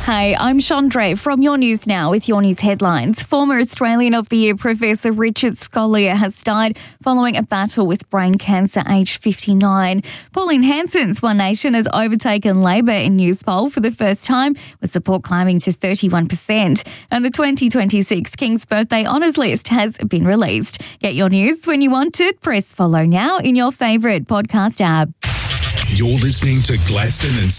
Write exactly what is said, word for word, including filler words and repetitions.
Hey, I'm Chandra from Your News Now with your news headlines. Former Australian of the Year Professor Richard Scolyer has died following a battle with brain cancer aged fifty-nine. Pauline Hanson's One Nation has overtaken Labor in Newspoll for the first time, with support climbing to thirty-one percent. And the twenty twenty-six King's Birthday Honours List has been released. Get your news when you want it. Press follow now in your favourite podcast app. You're listening to Gladstone and